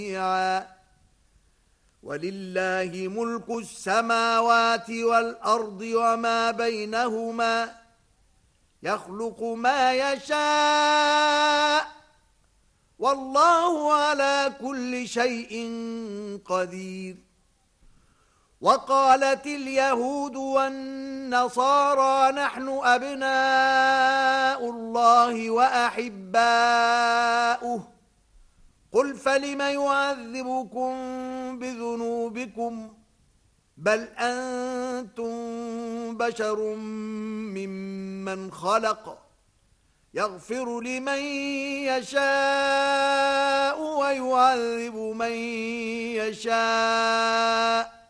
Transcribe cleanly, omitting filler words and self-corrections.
ولله ملك السماوات والأرض وما بينهما يخلق ما يشاء والله على كل شيء قدير. وقالت اليهود والنصارى نحن أبناء الله وأحباؤه قل فلم يعذبكم بذنوبكم بل أنتم بشر ممن خلق يغفر لمن يشاء ويعذب من يشاء